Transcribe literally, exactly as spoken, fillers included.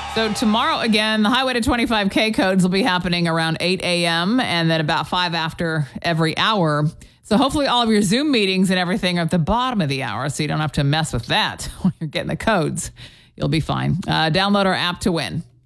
So tomorrow, again, the Highway to twenty-five K codes will be happening around eight a.m. and then about five after every hour. So hopefully all of your Zoom meetings and everything are at the bottom of the hour, so you don't have to mess with that when you're getting the codes. You'll be fine. Uh, download our app to win.